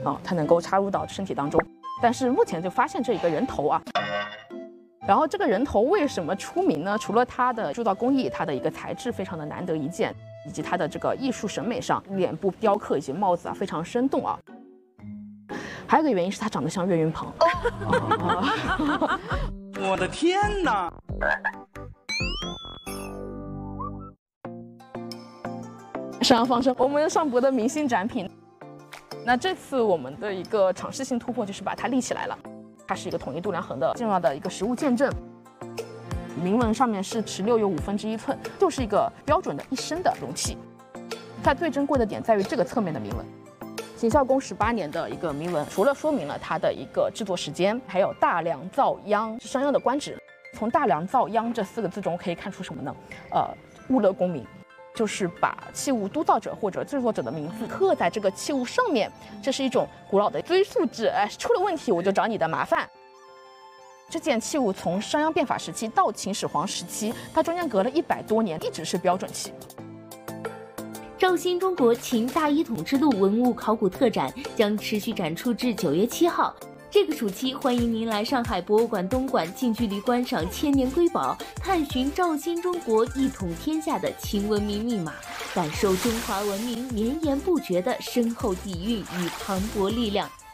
它能够插入到身体当中。但是目前就发现这一个人头啊。然后这个人头为什么出名呢？除了它的铸造工艺，它的一个材质非常的难得一见，以及它的这个艺术审美上，脸部雕刻以及帽子啊非常生动啊。还有一个原因是它长得像岳云鹏。 我的天哪！ 上扬方生，我们上博的明星展品。那这次我们的一个尝试性突破就是把它立起来了。它是一个统一度量衡的重要的一个实物见证。铭文上面是16又1/5寸，就是一个标准的1升的容器。它最珍贵的点在于这个侧面的铭文。秦孝公18年的一个铭文，除了说明了它的一个制作时间，还有大梁造央是商鞅的官职。从大梁造央这4个字中可以看出什么呢？物勒功名，就是把器物督造者或者制作者的名字刻在这个器物上面，这是一种古老的追溯制。出了问题我就找你的麻烦。这件器物从商鞅变法时期到秦始皇时期，它中间隔了100多年，一直是标准器。 赵新中国秦大一统之路文物考古特展将持续展出至9月7号。这个暑期，欢迎您来上海博物馆东馆近距离观赏千年瑰宝，探寻赵新中国一统天下的秦文明密码，感受中华文明绵延不绝的深厚底蕴与磅礴力量。